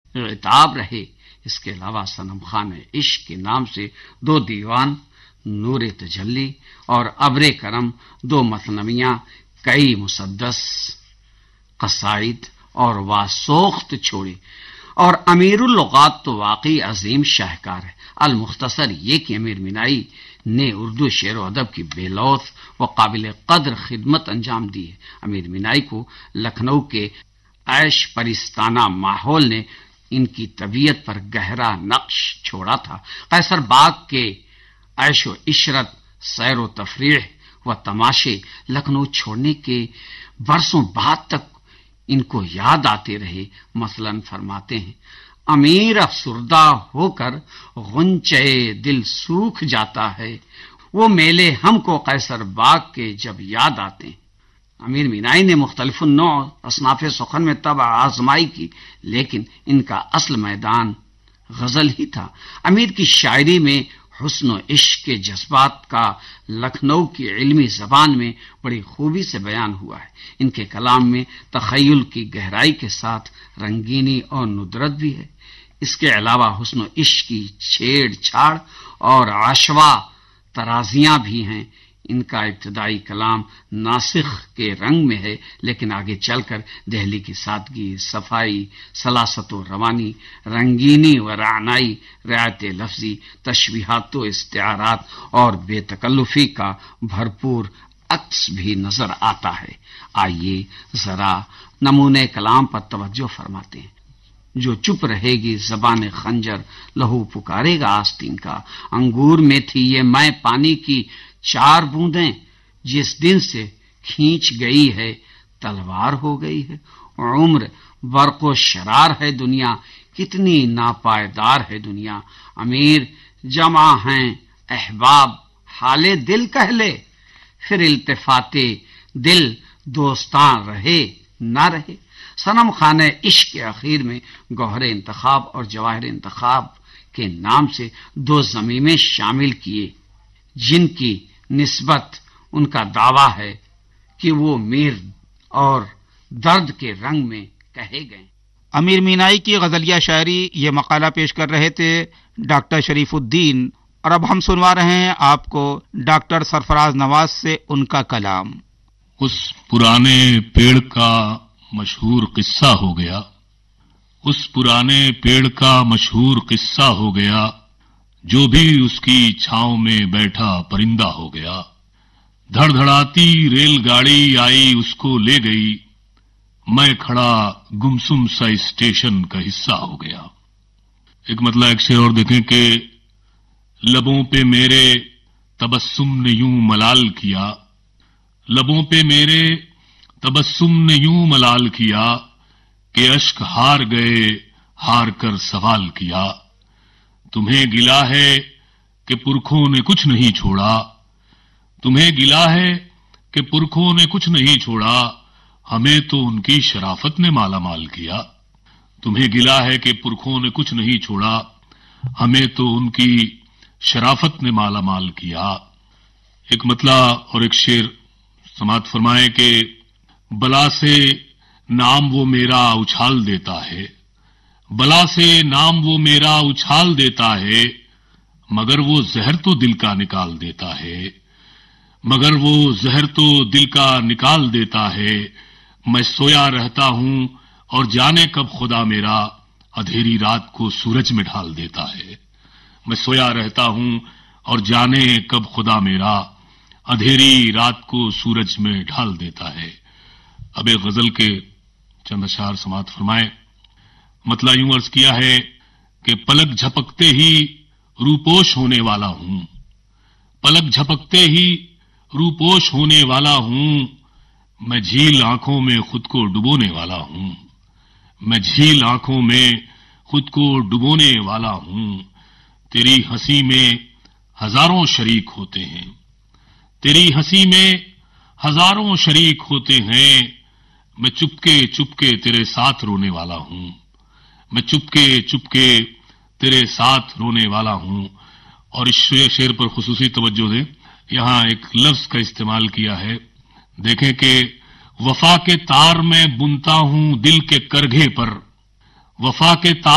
عتاب رہے۔ اس کے علاوہ صنم خانہ عشق کے نام سے 2 دیوان، نور تجلی اور ابر کرم 2 مثنویاں، کئی مسدس، قصائد اور واسوخت چھوڑے، اور امیر اللغات تو واقعی عظیم شاہکار ہے۔ المختصر یہ کہ امیر مینائی نے اردو شعر و ادب کی بے لوث و قابل قدر خدمت انجام دی ہے۔ امیر مینائی کو لکھنؤ کے عیش پرستانہ ماحول نے ان کی طبیعت پر گہرا نقش چھوڑا تھا۔ قیصر باغ کے عیش و عشرت، سیر و تفریح و تماشے لکھنؤ چھوڑنے کے برسوں بعد تک ان کو یاد آتے رہے۔ مثلا فرماتے ہیں، امیر افسردہ ہو کر غنچے دل سوکھ جاتا ہے، وہ میلے ہم کو قیصر باغ کے جب یاد آتے ہیں۔ امیر مینائی نے مختلف النوع اصناف سخن میں طبع آزمائی کی، لیکن ان کا اصل میدان غزل ہی تھا۔ امیر کی شاعری میں حسن و عشق کے جذبات کا لکھنؤ کی علمی زبان میں بڑی خوبی سے بیان ہوا ہے۔ ان کے کلام میں تخیل کی گہرائی کے ساتھ رنگینی اور ندرت بھی ہے۔ اس کے علاوہ حسن و عشق کی چھیڑ چھاڑ اور عشوا ترازیاں بھی ہیں۔ ان کا ابتدائی کلام ناسخ کے رنگ میں ہے، لیکن آگے چل کر دہلی کی سادگی، صفائی، سلاست و روانی، رنگینی و رعنائی، رعایت لفظی، تشبیہات و استعارات اور بے تکلفی کا بھرپور عکس بھی نظر آتا ہے۔ آئیے ذرا نمونے کلام پر توجہ فرماتے ہیں۔ جو چپ رہے گی زبان خنجر، لہو پکارے گا آستین کا۔ انگور میں تھی یہ میں پانی کی 4 بوندیں، جس دن سے کھینچ گئی ہے تلوار ہو گئی ہے۔ عمر برق و شرار ہے دنیا، کتنی ناپائیدار ہے دنیا۔ امیر جمع ہیں احباب، حال دل کہہ لے، پھر التفات دل دوستاں رہے نہ رہے۔ صنم خانہ عشق کے اخیر میں گوہر انتخاب اور جواہر انتخاب کے نام سے 2 ضمیمیں شامل کیے، جن کی نسبت ان کا دعویٰ ہے کہ وہ میر اور درد کے رنگ میں کہے گئے۔ امیر مینائی کی غزلیہ شاعری، یہ مقالہ پیش کر رہے تھے ڈاکٹر شریف الدین، اور اب ہم سنوا رہے ہیں آپ کو ڈاکٹر سرفراز نواز سے ان کا کلام۔ اس پرانے پیڑ کا مشہور قصہ ہو گیا، اس پرانے پیڑ کا مشہور قصہ ہو گیا، جو بھی اس کی چھاؤں میں بیٹھا پرندہ ہو گیا۔ دھڑ دھڑاتی ریل گاڑی آئی اس کو لے گئی، میں کھڑا گمسم سا اسٹیشن کا حصہ ہو گیا۔ ایک مطلب ایک شعر اور دیکھیں کہ لبوں پہ میرے تبسم نے یوں ملال کیا، لبوں پہ میرے تبسم نے یوں ملال کیا کہ اشک ہار گئے، ہار کر سوال کیا۔ تمہیں گلا ہے کہ پرکھوں نے کچھ نہیں چھوڑا، تمہیں گلا ہے کہ پرکھوں نے کچھ نہیں چھوڑا، ہمیں تو ان کی شرافت نے مالا مال کیا۔ تمہیں گلا ہے کہ پرکھوں نے کچھ نہیں چھوڑا، ہمیں تو ان کی شرافت نے مالا مال کیا۔ ایک مطلع اور ایک شعر سماعت فرمائے کہ بلا سے نام وہ میرا اچھال دیتا ہے، بلا سے نام وہ میرا اچھال دیتا ہے، مگر وہ زہر تو دل کا نکال دیتا ہے، مگر وہ زہر تو دل کا نکال دیتا ہے۔ میں سویا رہتا ہوں اور جانے کب خدا میرا اندھیری رات کو سورج میں ڈھال دیتا ہے، میں سویا رہتا ہوں اور جانے کب خدا میرا اندھیری رات کو سورج میں ڈھال دیتا ہے۔ اب ایک غزل کے چند اشعار سماعت فرمائیں۔ مطلع یوں عرض کیا ہے کہ پلک جھپکتے ہی روپوش ہونے والا ہوں، پلک جھپکتے ہی روپوش ہونے والا ہوں، میں جھیل آنکھوں میں خود کو ڈبونے والا ہوں، میں جھیل آنکھوں میں خود کو ڈبونے والا ہوں۔ تیری ہنسی میں ہزاروں شریک ہوتے ہیں، تیری ہنسی میں ہزاروں شریک ہوتے ہیں، میں چپکے چپکے تیرے ساتھ رونے والا ہوں، میں چپکے چپکے تیرے ساتھ رونے والا ہوں۔ اور اس شعر پر خصوصی توجہ دیں، یہاں ایک لفظ کا استعمال کیا ہے، دیکھیں کہ وفا کے تار میں بنتا ہوں دل کے کرگھے پر، وفا کے تار